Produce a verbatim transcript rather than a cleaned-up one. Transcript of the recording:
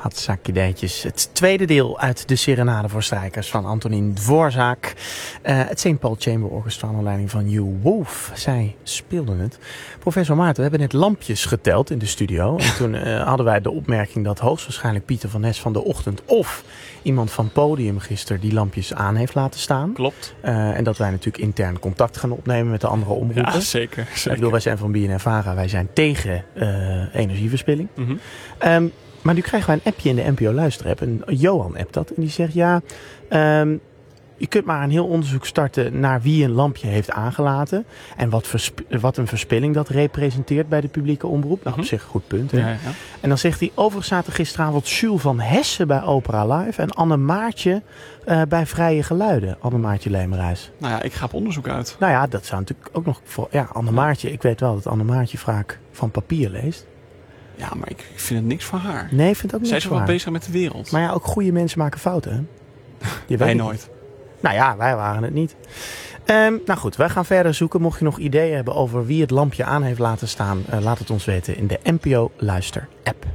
Hatzakidijtjes. Het tweede deel uit de Serenade voor strijkers van Antonín Dvořák. Uh, het Saint Paul Chamber Orchestra onder leiding van Hugh Wolf. Zij speelden het. Professor Maarten, we hebben net lampjes geteld in de studio. En toen uh, hadden wij de opmerking dat hoogstwaarschijnlijk Pieter van Nes van de Ochtend of iemand van Podium gisteren die lampjes aan heeft laten staan. Klopt. Uh, en dat wij natuurlijk intern contact gaan opnemen met de andere omroepen. Ja, zeker. zeker. Ik bedoel, wij zijn van B N N Vara. Wij zijn tegen uh, energieverspilling. Mm-hmm. Um, Maar nu krijgen wij een appje in de N P O Luisterapp. En Johan appt dat. En die zegt, ja, um, je kunt maar een heel onderzoek starten naar wie een lampje heeft aangelaten. En wat, versp- wat een verspilling dat representeert bij de publieke omroep. Nou, Mm-hmm. op zich een goed punt. Hè? Ja, ja. En dan zegt hij, overigens zaten gisteravond Jules van Hessen bij Opera Live. En Anne Maartje uh, bij Vrije Geluiden. Anne Maartje Leemreis. Nou ja, ik ga op onderzoek uit. Nou ja, dat zou natuurlijk ook nog... Voor, ja, Anne Maartje. Ik weet wel dat Anne Maartje vaak van papier leest. Ja, maar ik vind het niks voor haar. Nee, ik vind het ook Zij niks is voor wel haar. bezig met de wereld. Maar ja, ook goede mensen maken fouten. Hè? Je Wij weet nooit. Niet. Nou ja, wij waren het niet. Um, nou goed, wij gaan verder zoeken. Mocht je nog ideeën hebben over wie het lampje aan heeft laten staan, uh, laat het ons weten in de N P O Luister app.